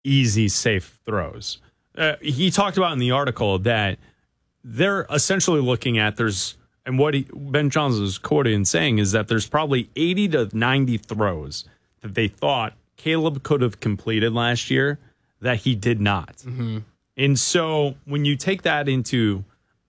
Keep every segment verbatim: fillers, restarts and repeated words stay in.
easy, safe throws. Uh, he talked about in the article that they're essentially looking at there's, and what he, Ben Johnson is quoted in saying is that there's probably eighty to ninety throws that they thought Caleb could have completed last year that he did not. Mm-hmm. And so when you take that into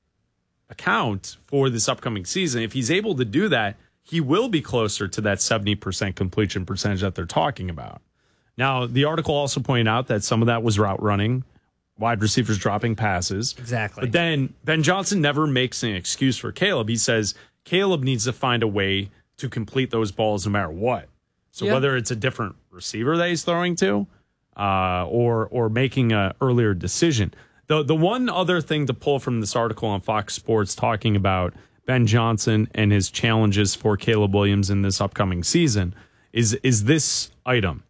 account for this upcoming season, if he's able to do that, he will be closer to that seventy percent completion percentage that they're talking about. Now, the article also pointed out that some of that was route running, wide receivers dropping passes. Exactly. But then Ben Johnson never makes an excuse for Caleb. He says Caleb needs to find a way to complete those balls no matter what. So yeah. whether it's a different receiver that he's throwing to uh, or or making an earlier decision. The, the one other thing to pull from this article on Fox Sports talking about Ben Johnson and his challenges for Caleb Williams in this upcoming season is, is this item.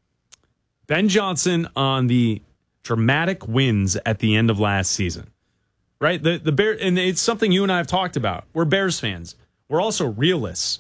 Ben Johnson on the dramatic wins at the end of last season, right? The the Bear, and it's something you and I have talked about. We're Bears fans. We're also realists.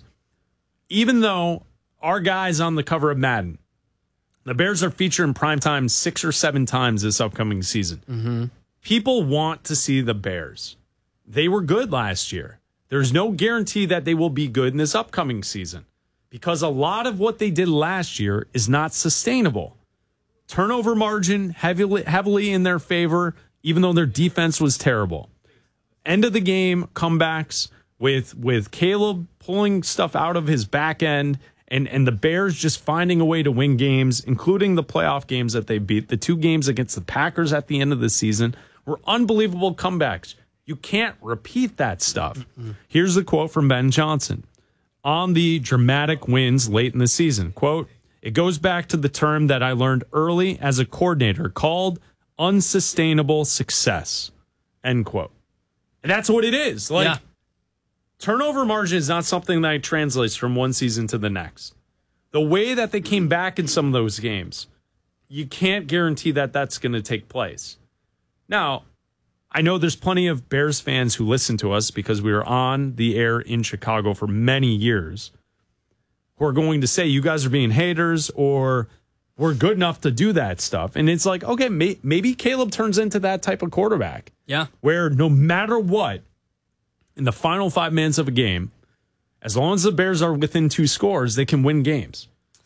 Even though our guys on the cover of Madden, the Bears are featured in primetime six or seven times this upcoming season. Mm-hmm. People want to see the Bears. They were good last year. There's no guarantee that they will be good in this upcoming season because a lot of what they did last year is not sustainable. Turnover margin heavily heavily in their favor, even though their defense was terrible. End of the game comebacks with with Caleb pulling stuff out of his back end and, and the Bears just finding a way to win games, including the playoff games that they beat. The two games against the Packers at the end of the season were unbelievable comebacks. You can't repeat that stuff. Mm-hmm. Here's the quote from Ben Johnson on the dramatic wins late in the season. Quote, "It goes back to the term that I learned early as a coordinator called unsustainable success." End quote. And that's what it is. Like, yeah. Turnover margin is not something that translates from one season to the next. The way that they came back in some of those games, you can't guarantee that that's going to take place. Now, I know there's plenty of Bears fans who listen to us because we were on the air in Chicago for many years who are going to say you guys are being haters or we're good enough to do that stuff. And it's like, okay, may, maybe Caleb turns into that type of quarterback. Yeah. Where no matter what, in the final five minutes of a game, as long as the Bears are within two scores, they can win games.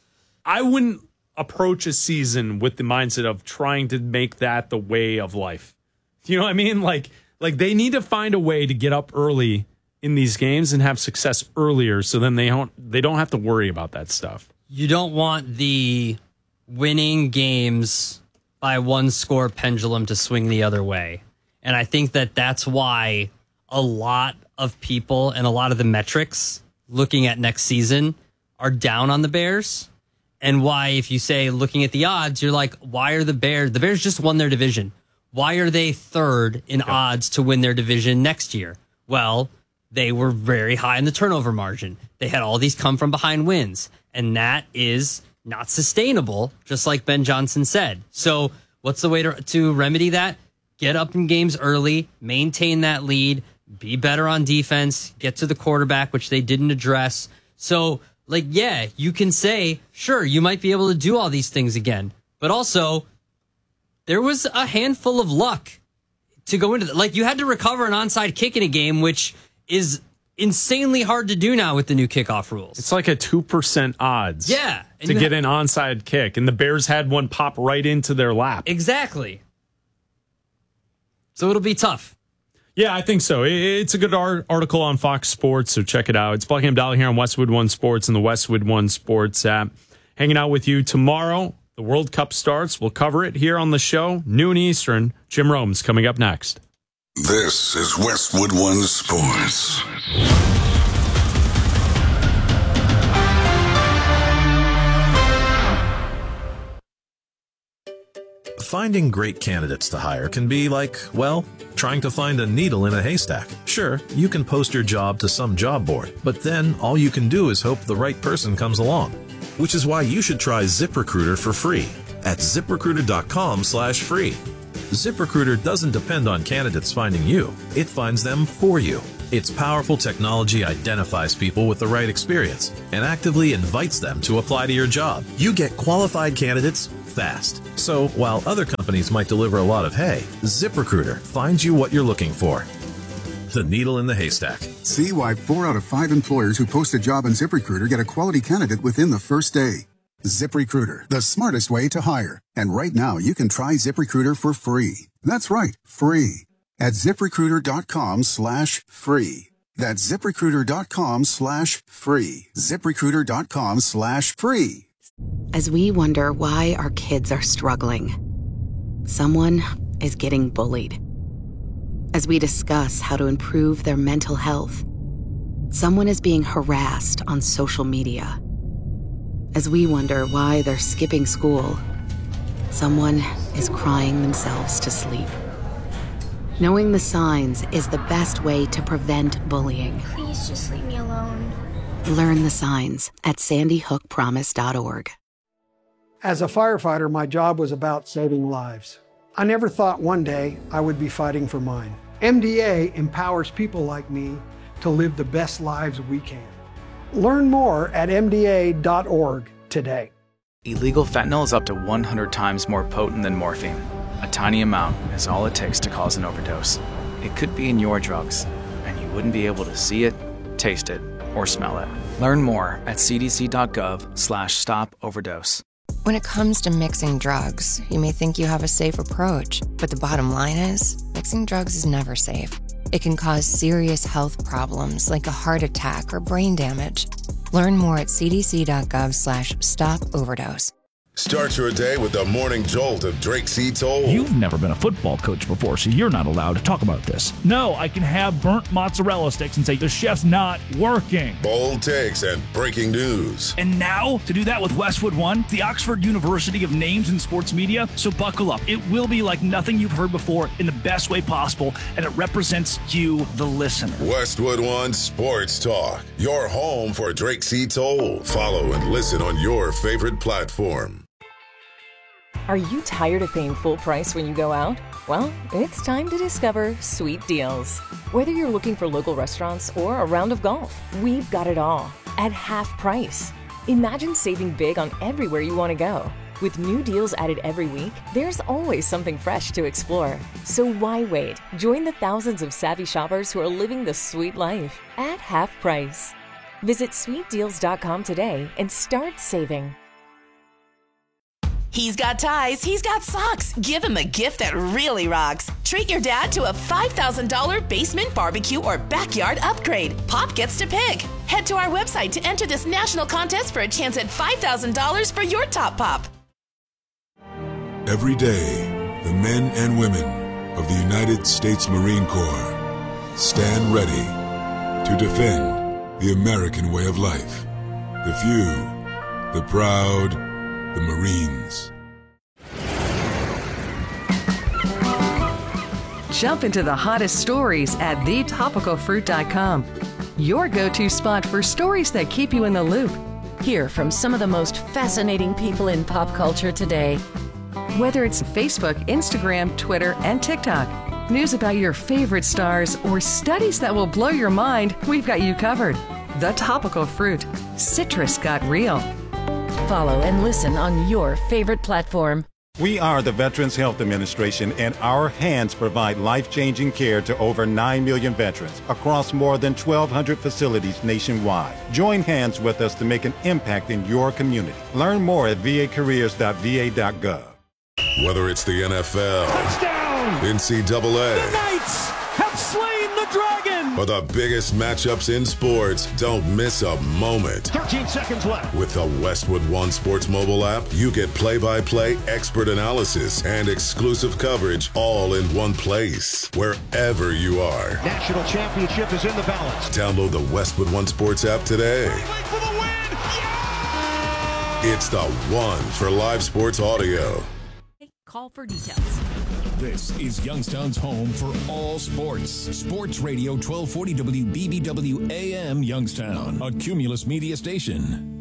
I wouldn't approach a season with the mindset of trying to make that the way of life. You know what I mean? Like, like they need to find a way to get up early in these games and have success earlier, so then they don't they don't have to worry about that stuff. You don't want the winning games by one score pendulum to swing the other way. And I think that that's why a lot of people and a lot of the metrics looking at next season are down on the Bears. And why, if you say looking at the odds, you're like, why are the Bears? The Bears just won their division. Why are they third in yep. odds to win their division next year? Well, they were very high in the turnover margin. They had all these come from behind wins, and that is not sustainable, just like Ben Johnson said. So what's the way to, to remedy that? Get up in games early, maintain that lead, be better on defense, get to the quarterback, which they didn't address. So, like, yeah, you can say, sure, you might be able to do all these things again, but also there was a handful of luck to go into that. Like, you had to recover an onside kick in a game, which is insanely hard to do now with the new kickoff rules. It's like a two percent odds yeah, to get ha- an onside kick, and the Bears had one pop right into their lap. Exactly. So it'll be tough. Yeah, I think so. It's a good art- article on Fox Sports, so check it out. It's Buckingham Dollar here on Westwood One Sports and the Westwood One Sports app. Hanging out with you tomorrow. The World Cup starts. We'll cover it here on the show, noon Eastern. Jim Rome's coming up next. This is Westwood One Sports. Finding great candidates to hire can be like, well, trying to find a needle in a haystack. Sure, you can post your job to some job board, but then all you can do is hope the right person comes along. Which is why you should try ZipRecruiter for free at ZipRecruiter.com slash free. ZipRecruiter doesn't depend on candidates finding you. It finds them for you. Its powerful technology identifies people with the right experience and actively invites them to apply to your job. You get qualified candidates fast. So while other companies might deliver a lot of hay, ZipRecruiter finds you what you're looking for. The needle in the haystack. See why four out of five employers who post a job on ZipRecruiter get a quality candidate within the first day. ZipRecruiter, the smartest way to hire. And right now, you can try ZipRecruiter for free. That's right, free. At ZipRecruiter.com slash free. That's ZipRecruiter.com slash free. ZipRecruiter.com slash free. As we wonder why our kids are struggling, someone is getting bullied. As we discuss how to improve their mental health, someone is being harassed on social media. As we wonder why they're skipping school, someone is crying themselves to sleep. Knowing the signs is the best way to prevent bullying. Please just leave me alone. Learn the signs at sandy hook promise dot org. As a firefighter, my job was about saving lives. I never thought one day I would be fighting for mine. M D A empowers people like me to live the best lives we can. Learn more at M D A dot org today. Illegal fentanyl is up to one hundred times more potent than morphine. A tiny amount is all it takes to cause an overdose. It could be in your drugs, and you wouldn't be able to see it, taste it, or smell it. Learn more at c d c dot gov slash stop overdose. When it comes to mixing drugs, you may think you have a safe approach, but the bottom line is, mixing drugs is never safe. It can cause serious health problems like a heart attack or brain damage. Learn more at c d c dot gov slash stop overdose. Start your day with the morning jolt of Drake C. Toll. You've never been a football coach before, so you're not allowed to talk about this. No, I can have burnt mozzarella sticks and say the chef's not working. Bold takes and breaking news. And now, to do that with Westwood One, the Oxford University of Names in Sports Media. So buckle up. It will be like nothing you've heard before in the best way possible, and it represents you, the listener. Westwood One Sports Talk, your home for Drake C. Toll. Follow and listen on your favorite platform. Are you tired of paying full price when you go out? Well, it's time to discover Sweet Deals. Whether you're looking for local restaurants or a round of golf, we've got it all at half price. Imagine saving big on everywhere you want to go. With new deals added every week, there's always something fresh to explore. So why wait? Join the thousands of savvy shoppers who are living the sweet life at half price. Visit sweet deals dot com today and start saving. He's got ties, he's got socks. Give him a gift that really rocks. Treat your dad to a five thousand dollars basement barbecue or backyard upgrade. Pop gets to pick. Head to our website to enter this national contest for a chance at five thousand dollars for your top pop. Every day, the men and women of the United States Marine Corps stand ready to defend the American way of life. The few, the proud, the Marines. Jump into the hottest stories at the topical fruit dot com. Your go-to spot for stories that keep you in the loop. Hear from some of the most fascinating people in pop culture today. Whether it's Facebook, Instagram, Twitter, and TikTok, news about your favorite stars, or studies that will blow your mind, we've got you covered. The Topical Fruit. Citrus got real. Follow and listen on your favorite platform. We are the Veterans Health Administration, and our hands provide life-changing care to over nine million veterans across more than twelve hundred facilities nationwide. Join hands with us to make an impact in your community. Learn more at v a careers dot v a dot gov. Whether it's the N F L, touchdown, N C double A, the Knights have slain the dragon, or the biggest matchups in sports, don't miss a moment. thirteen seconds left. With the Westwood One Sports mobile app, you get play-by-play, expert analysis, and exclusive coverage all in one place, wherever you are. National championship is in the balance. Download the Westwood One Sports app today. For the win. Yeah! It's the one for live sports audio. Call for details. This is Youngstown's home for all sports. Sports Radio twelve forty W B B W A M Youngstown, a Cumulus media station.